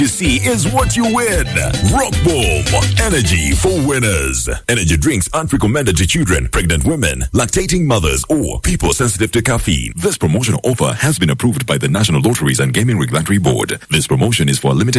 you see is what you win. Rock Boom, energy for winners. Energy drinks aren't recommended to children, pregnant women, lactating mothers, or people sensitive to caffeine. This promotional offer has been approved by the National Lotteries and Gaming Regulatory Board. This promotion is for a limited